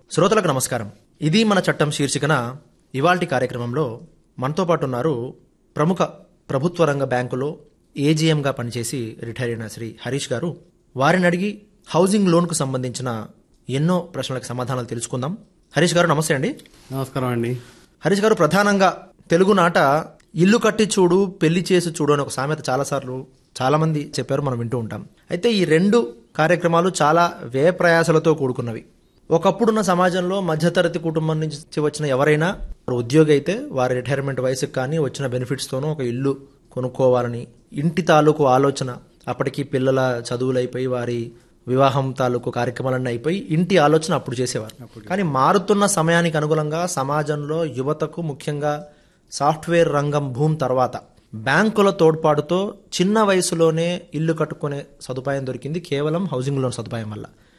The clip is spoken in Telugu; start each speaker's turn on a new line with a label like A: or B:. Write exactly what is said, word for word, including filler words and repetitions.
A: శ్రోతలకు నమస్కారం. ఇది మన చట్టం శీర్షికన ఇవాల్టి కార్యక్రమంలో మనతో పాటు ఉన్నారు ప్రముఖ ప్రభుత్వ రంగ బ్యాంకులో ఏజీఎంగా పనిచేసి రిటైర్ అయిన శ్రీ హరీష్ గారు. వారిని అడిగి హౌసింగ్ లోన్కు సంబంధించిన ఎన్నో ప్రశ్నలకు సమాధానాలు తెలుసుకుందాం. హరీష్ గారు నమస్తే అండి.
B: నమస్కారం అండి.
A: హరీష్ గారు, ప్రధానంగా తెలుగునాట ఇల్లు కట్టి చూడు పెళ్లి చేసి చూడు అని ఒక సామెత చాలాసార్లు చాలా మంది చెప్పారు, మనం వింటూ ఉంటాం. అయితే ఈ రెండు కార్యక్రమాలు చాలా వ్యయ ప్రయాసాలతో కూడుకున్నవి. ఒకప్పుడున్న సమాజంలో మధ్యతరగతి కుటుంబం నుంచి వచ్చిన ఎవరైనా ఉద్యోగి అయితే వారి రిటైర్మెంట్ వయసుకు కానీ వచ్చిన బెనిఫిట్స్తోనూ ఒక ఇల్లు కొనుక్కోవాలని, ఇంటి తాలూకు ఆలోచన, అప్పటికి పిల్లల చదువులు అయిపోయి వారి వివాహం తాలూకు కార్యక్రమాలన్నీ అయిపోయి ఇంటి ఆలోచన అప్పుడు చేసేవారు. కానీ మారుతున్న సమయానికి అనుగుణంగా సమాజంలో యువతకు, ముఖ్యంగా సాఫ్ట్వేర్ రంగం భూమి తర్వాత బ్యాంకుల తోడ్పాటుతో చిన్న వయసులోనే ఇల్లు కట్టుకునే సదుపాయం దొరికింది కేవలం హౌసింగ్ లోన్ సదుపాయం వల్ల.